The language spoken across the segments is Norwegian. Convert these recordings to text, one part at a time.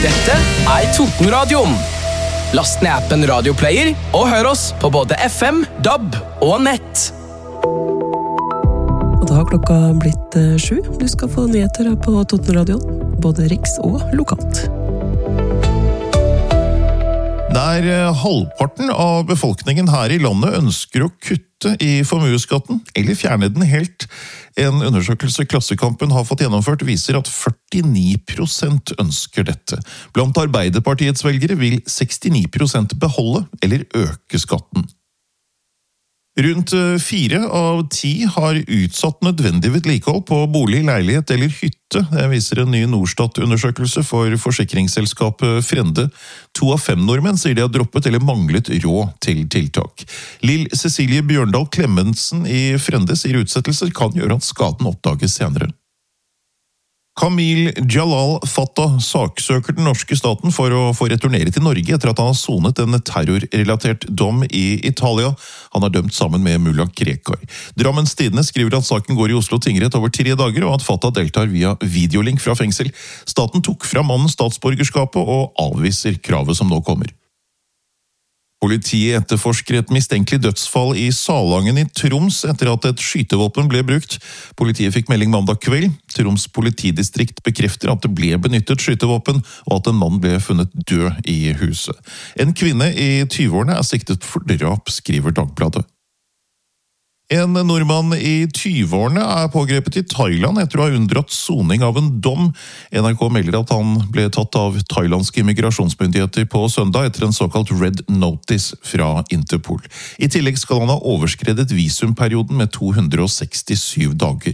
Dette Totenradioen. Last ned appen Radioplayer og hør oss på både FM, DAB og nett. Og da har klokka blitt 7. Du skal få nyheter her på Totenradioen, både riks og lokalt. Der halvparten av befolkningen her i landet ønsker å kutte i formueskatten, eller fjerne den helt. En undersøkelse Klassekampen har fått gjennomført viser at 49% ønsker dette. Blant Arbeiderpartiets velgere vil 69% beholde eller øke skatten. Rundt 4 av 10 har utsatt nødvendig vedlikehold på bolig, leilighet eller hytte. Det viser en ny Norstat-undersøkelse for forsikringsselskapet Frende. 2 av 5 nordmenn sier de har droppet eller manglet råd til tiltak. Lill Cecilie Bjørndal Klemmensen i Frende sier utsettelser kan gjøre at skaden oppdages senere. Kamil Jalal Fattah saksøker den norske staten for å få returnere til Norge etter at han har sonet en terrorrelatert dom i Italia. Han er dømt sammen med Mullah Krekar. Drammens Tidende skriver at saken går i Oslo tingrett over 3 dager, og at Fattah deltar via videolink fra fengsel. Staten tok fra mannen statsborgerskapet og avviser kravet som nå kommer. Politiet etterforsker et mistenkelig dødsfall i Salangen i Troms etter at et skytevåpen ble brukt. Politiet fikk melding mandag kveld. Troms politidistrikt bekrefter at det ble benyttet skytevåpen, og at en mann ble funnet død i huset. En kvinne i 20-årene er siktet for drap, skriver Dagbladet. En nordmann i 20-årene er pågrepet i Thailand etter å ha unndratt soning av en dom. NRK melder at han ble tatt av thailandske immigrasjonsmyndigheter på søndag etter en såkalt Red Notice fra Interpol. I tillegg skal han ha overskredet visumperioden med 267 dager.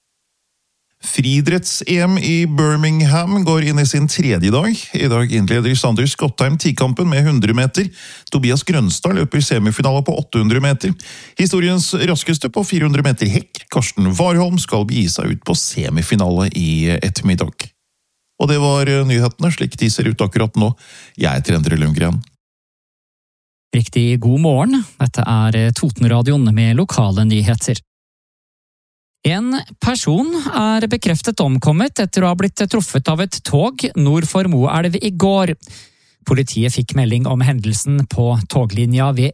Friidretts-EM i Birmingham går inn i sin 3. dag. I dag innleder Sander Skottheim 10-kampen med 100 meter. Tobias Grønstad løper semifinale på 800 meter. Historiens raskeste på 400 meter hekk, Karsten Warholm, skal begi seg ut på semifinale i ettermiddag. Og det var nyhetene, slik de ser ut akkurat nå. Jeg heter Endre Lundgren. Riktig god morgen. Dette er Totenradioen med lokale nyheter. En person er bekreftet omkommet etter å ha blitt truffet av et tog nord for Moelv i går. Politiet fikk melding om hendelsen på toglinja ved